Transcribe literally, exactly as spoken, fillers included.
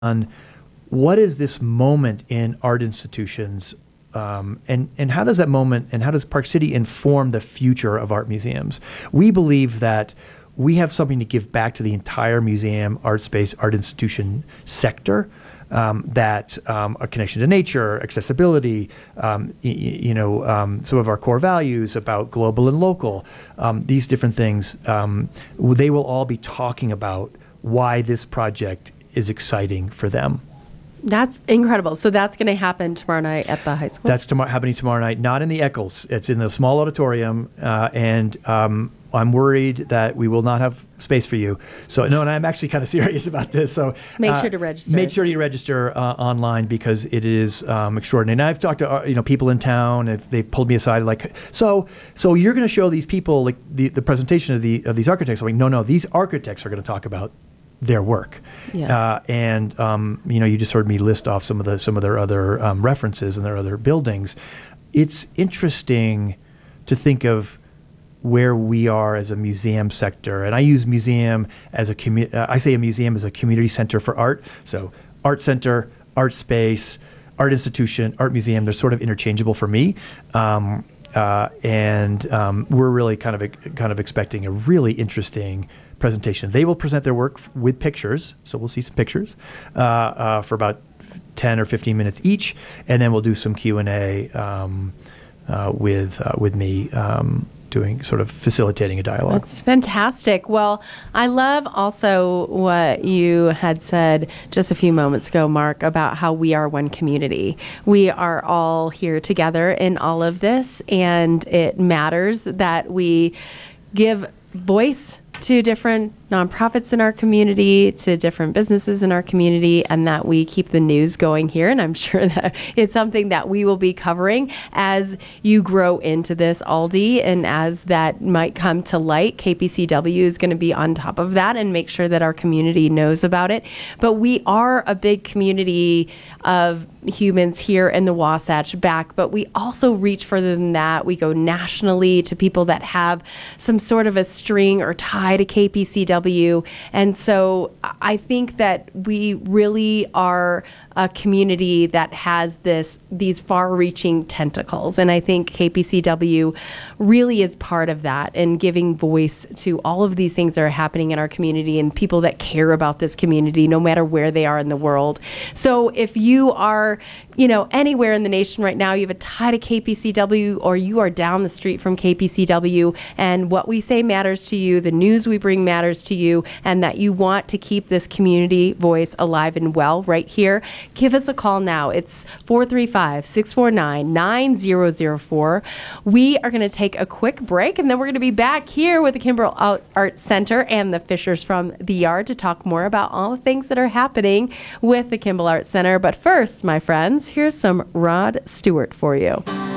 on what is this moment in art institutions, um, and, and how does that moment and how does Park City inform the future of art museums? We believe that we have something to give back to the entire museum, art space, art institution sector. Um, that um, a connection to nature, accessibility, um, y- you know, um, some of our core values about global and local, um, these different things, um, they will all be talking about why this project is exciting for them. That's incredible. So that's going to happen tomorrow night at the high school? That's tomorrow, happening tomorrow night, not in the Eccles. It's in the small auditorium, uh, and um, I'm worried that we will not have space for you. So, no, and I'm actually kind of serious about this. So Make uh, sure to register. Make sure you register uh, online because it is um, extraordinary. And I've talked to uh, you know people in town, and they pulled me aside like, so so you're going to show these people like the, the presentation of the of these architects. I'm like, no, no, these architects are going to talk about their work. Yeah. Uh, and um, you know, you just heard me list off some of the some of their other um, references and their other buildings. It's interesting to think of where we are as a museum sector, and I use museum as a commu- uh, I say a museum as a community center for art. So, art center, art space, art institution, art museum. They're sort of interchangeable for me. Um, uh, and um, we're really kind of kind of expecting a really interesting presentation. They will present their work f- with pictures, so we'll see some pictures uh, uh, for about ten or fifteen minutes each, and then we'll do some Q and A um, uh, with uh, with me um, doing sort of facilitating a dialogue. That's fantastic. Well, I love also what you had said just a few moments ago, Mark, about how we are one community. We are all here together in all of this, and it matters that we give voice to different nonprofits in our community, to different businesses in our community, and that we keep the news going here. And I'm sure that it's something that we will be covering as you grow into this, Aldi, and as that might come to light. K P C W is going to be on top of that and make sure that our community knows about it. But we are a big community of humans here in the Wasatch back, but we also reach further than that. We go nationally to people that have some sort of a string or tie to K P C W. And so I think that we really are a community that has this these far-reaching tentacles. And I think K P C W really is part of that and giving voice to all of these things that are happening in our community and people that care about this community, no matter where they are in the world. So if you are, you know, anywhere in the nation right now, you have a tie to K P C W, or you are down the street from K P C W, and what we say matters to you, the news we bring matters to you, and that you want to keep this community voice alive and well right here, give us a call now. It's four three five, six four nine, nine zero zero four. We are going to take a quick break, and then we're going to be back here with the Kimball Art Center and the Fishers from the Yard to talk more about all the things that are happening with the Kimball Art Center. But first, my friends, here's some Rod Stewart for you.